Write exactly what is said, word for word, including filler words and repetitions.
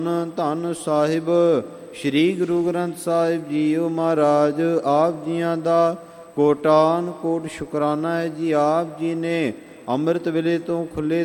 ਧੰਨ ਸਾਹਿਬ ਸ੍ਰੀ ਗੁਰੂ ਗ੍ਰੰਥ ਸਾਹਿਬ ਜੀਓ ਮਹਾਰਾਜ। ਆਪ ਜੀਆਂ ਦਾ ਕੋਟਾਨ ਕੋਟ ਸ਼ੁਕਰਾਨਾ ਹੈ ਜੀ। ਆਪ ਜੀ ਨੇ ਅੰਮ੍ਰਿਤ ਵੇਲੇ ਤੋਂ ਖੁੱਲ੍ਹੇ